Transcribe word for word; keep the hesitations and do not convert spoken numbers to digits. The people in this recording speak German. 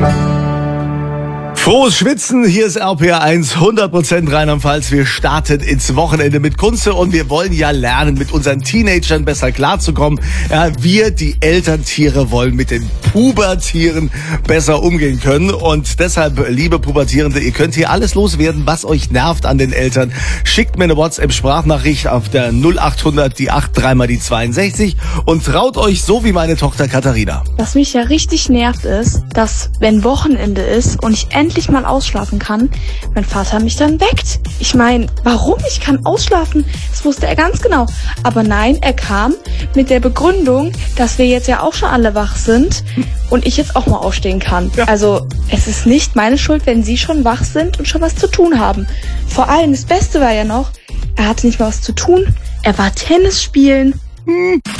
Frohes Schwitzen, hier ist R P R eins, hundert Prozent Rheinland-Pfalz. Wir starten ins Wochenende mit Kunze und wir wollen ja lernen, mit unseren Teenagern besser klarzukommen. Ja, wir, die Elterntiere, wollen mit den Pubertieren besser umgehen können. Und deshalb, liebe Pubertierende, ihr könnt hier alles loswerden, was euch nervt an den Eltern. Schickt mir eine WhatsApp-Sprachnachricht auf der null achthundert, die acht, dreimal die zweiundsechzig und traut euch so wie meine Tochter Katharina. Was mich ja richtig nervt ist, dass wenn Wochenende ist und ich endlich mal ausschlafen kann, mein Vater mich dann weckt. Ich meine, warum? Ich kann ausschlafen. Das wusste er ganz genau. Aber nein, er kam mit der Begründung, dass wir jetzt ja auch schon alle wach sind und ich jetzt auch mal aufstehen kann. Ja. Also es ist nicht meine Schuld, wenn Sie schon wach sind und schon was zu tun haben. Vor allem, das Beste war ja noch, er hatte nicht mal was zu tun. Er war Tennis spielen. Hm.